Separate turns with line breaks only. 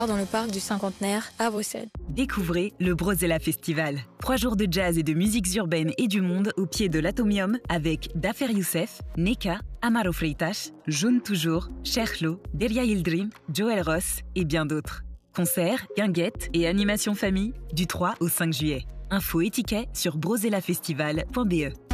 dans le parc du Cinquantenaire à Bruxelles.
Découvrez le Brozella Festival. 3 jours de jazz et de musiques urbaines et du monde au pied de l'Atomium avec Dafer Youssef, Neka, Amaro Freitas, Jaune Toujours, Cherchlo, Deria Yildirim, Joel Ross et bien d'autres. Concerts, guinguettes et animations famille du 3 au 5 juillet. Info et tickets sur brozellafestival.be.